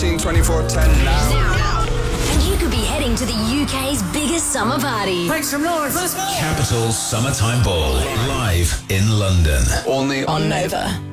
Machine 24/10 now. And you could be heading to the UK's biggest summer party. Make some noise, let's go! Capital Summertime Ball, live in London. Only On Nova.